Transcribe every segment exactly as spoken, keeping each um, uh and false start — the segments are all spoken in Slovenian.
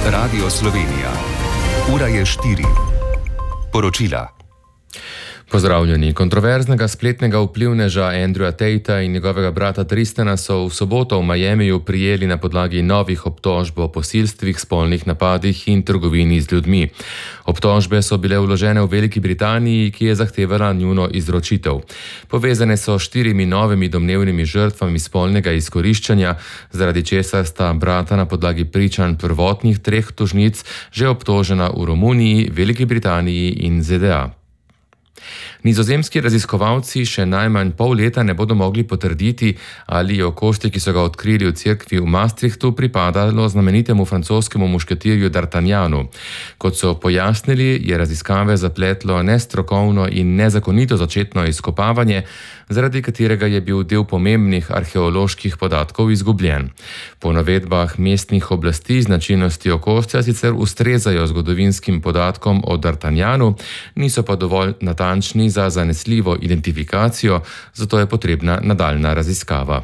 Radio Slovenija. Ura je štiri. Poročila. Pozdravljeni. Kontroverznega spletnega vplivneža Andrewa Tatea in njegovega brata Tristana so v soboto v Miamiju prijeli na podlagi novih obtožb o posilstvih, spolnih napadih in trgovini z ljudmi. Obtožbe so bile vložene v Veliki Britaniji, ki je zahtevala njuno izročitev. Povezane so štirimi novimi domnevnimi žrtvami spolnega izkoriščanja, zaradi česar sta brata na podlagi pričanj prvotnih treh tožnic že obtožena v Romuniji, Veliki Britaniji in Z D A. Nizozemski raziskovalci še najmanj pol leta ne bodo mogli potrditi, ali je okostje, ki so ga odkrili v cerkvi v Maastrichtu, pripadalo znamenitemu francoskemu mušketirju D'Artagnanu. Kot so pojasnili, je raziskave zapletlo nestrokovno in nezakonito začetno izkopavanje, zaradi katerega je bil del pomembnih arheoloških podatkov izgubljen. Po navedbah mestnih oblasti značilnosti okostja sicer ustrezajo zgodovinskim podatkom o D'Artagnanu, niso pa dovolj natančni za zanesljivo identifikacijo, zato je potrebna nadaljnja raziskava.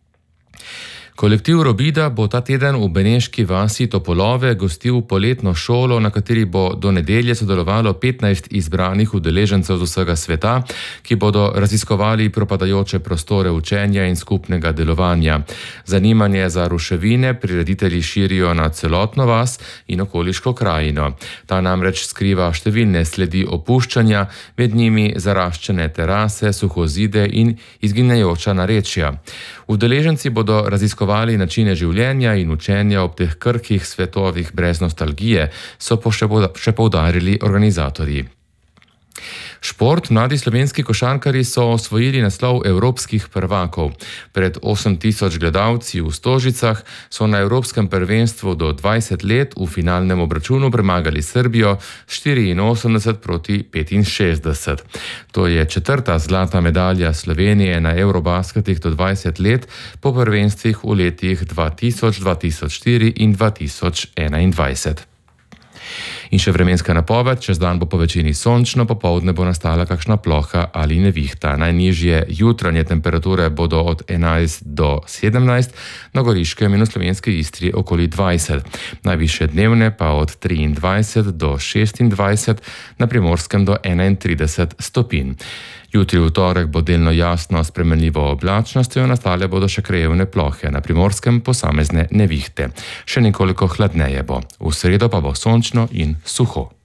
Kolektiv Robida bo ta teden v beneški vasi Topolove gostil poletno šolo, na kateri bo do nedelje sodelovalo petnajst izbranih udeležencev z vsega sveta, ki bodo raziskovali propadajoče prostore učenja in skupnega delovanja. Zanimanje za ruševine prireditelji širijo na celotno vas in okoliško krajino. Ta namreč skriva številne sledi opuščanja, med njimi zaraščene terase, suhozide in izginjajoča narečja. Udeleženci bodo raziskovali načine življenja in učenja ob teh krhkih svetovih brez nostalgije, so pa še poudarili organizatorji. Šport. Mladi slovenski košarkarji so osvojili naslov evropskih prvakov. Pred osem tisoč gledalci v Stožicah so na evropskem prvenstvu do dvajset let v finalnem obračunu premagali Srbijo štiriinosemdeset proti petinšestdeset. To je četrta zlata medalja Slovenije na Eurobasketih do dvajset let po prvenstvih v letih dva tisoč, dva tisoč štiri in dva tisoč enaindvajset. In še vremenska napoved, čez dan bo po večini sončno, popoldne bo nastala kakšna ploha ali nevihta. Najnižje jutranje temperature bodo od enajst do sedemnajst, na Goriškem in v slovenski Istri okoli dvajset. Najvišje dnevne pa od triindvajset do šestindvajset, na Primorskem do enaintrideset stopinj. Jutri v torek bo delno jasno s spremenljivo oblačnostjo, nastale bodo še krajevne plohe, na Primorskem posamezne nevihte. Še nekoliko hladneje bo. V sredo pa bo sončno in suho.